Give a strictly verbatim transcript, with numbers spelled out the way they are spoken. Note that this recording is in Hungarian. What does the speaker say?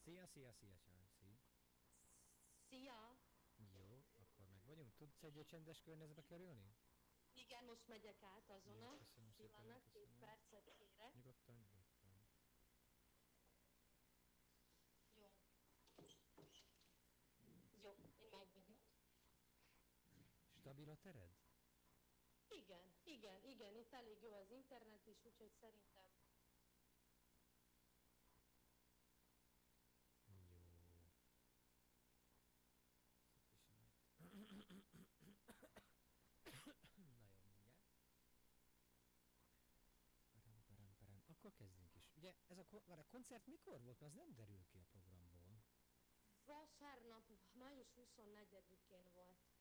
Szia, szia, szia, Csanci. Szia! Jó, akkor meg vagyunk. Tudsz egy csendes környezetbe kerülni? Igen, most megyek át Jó, azonnal. köszönöm szépen, Pillanat, két köszönöm. percet kérek. Nyugodtan, nyugodtan. Jó. Jó, én meg vagyok. Stabil a tered? Igen, igen, igen, itt elég jó az internet is, úgyhogy szerintem Jó. Sufficient. Na jó, mindjárt. Param, param, param. Akkor kezdjünk is. Ugye ez a, ko- várj, a koncert mikor volt? Mert az nem derül ki a programból. vasárnap, május huszonnegyedikén volt.